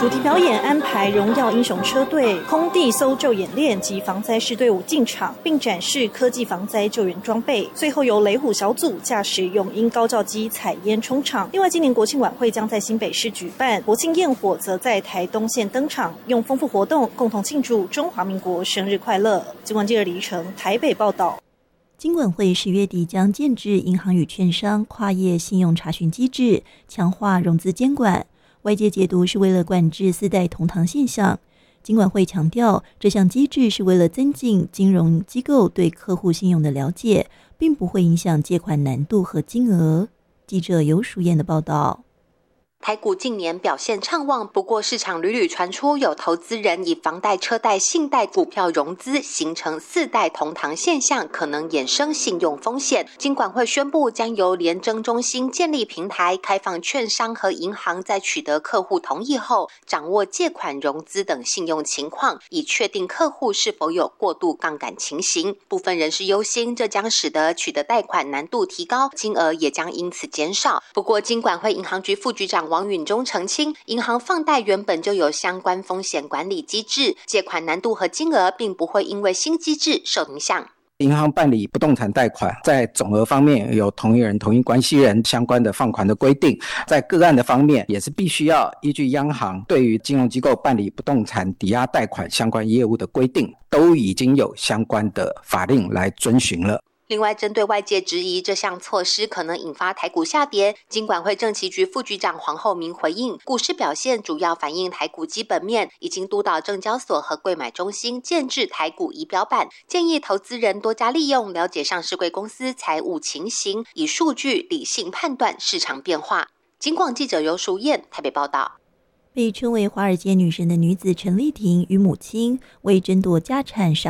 主题表演安排荣耀英雄车队、空地搜救演练及防灾式队伍进场，并展示科技防灾救援装备。最后由雷虎小组驾驶永鹰高照机采烟冲场。另外，今年国庆晚会将在新北市举办，国庆焰火则在台东县登场，用丰富活动共同庆祝中华民国生日快乐。金管记者李成台北报道。 金管会10月底将建置银行与券商跨业信用查询机制，强化融资监管。外界解读是为了管制4代同堂现象。金管会强调，这项机制是为了增进金融机构对客户信用的了解，并不会影响借款难度和金额。记者游淑燕的报道。 台股近年表现畅旺，不过市场屡屡传出有投资人以房贷、车贷、信贷股票融资，形成4代同堂现象，可能衍生信用风险。金管会宣布，将由联征中心建立平台，开放券商和银行在取得客户同意后，掌握借款融资等信用情况，以确定客户是否有过度杠杆情形。部分人士忧心，这将使得取得贷款难度提高，金额也将因此减少。不过，金管会银行局副局长王允中澄清，银行放贷原本就有相关风险管理机制，借款难度和金额并不会因为新机制受影响。 银行办理不动产贷款，在总额方面有同一人、同一关系人相关的放款的规定，在个案的方面也是必须要依据央行对于金融机构办理不动产抵押贷款相关业务的规定，都已经有相关的法令来遵循了。 另外，针对外界质疑这项措施可能引发台股下跌，金管会政企局副局长黄厚明回应，股市表现主要反映台股基本面，已经督导证交所和柜买中心建置台股仪表板，建议投资人多加利用，了解上市柜公司财务情形，以数据理性判断市场变化。金广记者游淑燕台北报道。 被称为华尔街女神的女子陈丽婷与母亲为争夺家产